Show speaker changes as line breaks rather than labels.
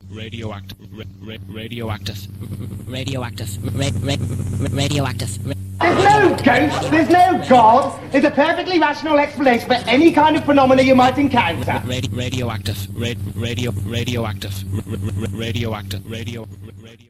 radioactive,
There's no ghost, there's no God. There's a perfectly rational explanation for any kind of phenomena you might encounter.
radioactive, radio.